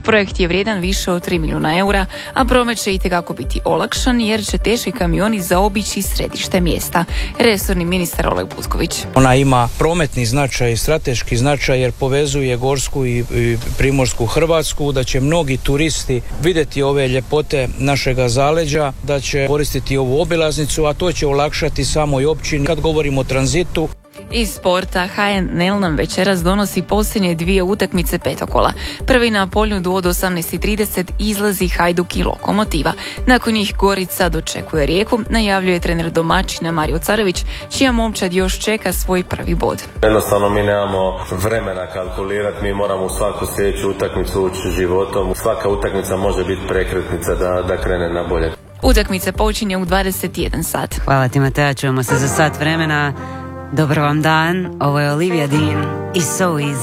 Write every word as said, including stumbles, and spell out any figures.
Projekt je vrijedan više od tri milijuna eura, a promet će itekako biti olakšan jer će teški kamioni zaobići središte mjesta. Resorni ministar Oleg Butković. Ona ima prometni značaj i strateški značaj jer povezuje gorsku i, i primorsku Hrvatsku, da će mnogi turisti vidjeti ove ljepote našega zaleđa, da će koristiti ovu obilaznicu, a to će olakšati samoj općini kad govorimo o tranzitu. Iz sporta H N L nam večeras donosi posljednje dvije utakmice petokola. Prvi na Poljudu od osamnaest i trideset izlazi Hajduk i Lokomotiva. Nakon njih Gorica dočekuje Rijeku, najavljuje trener domaćina Mario Carević, čija momčad još čeka svoj prvi bod. Jednostavno mi nemamo vremena kalkulirati, mi moramo u svaku sljedeću utakmicu ući životom. Svaka utakmica može biti prekretnica da, da krene na bolje. Utakmica počinje u dvadeset jedan sat. Hvala ti, Mateja, čujemo se za sat vremena. Dobar vam dan, ovo je Olivia Dean i So Easy.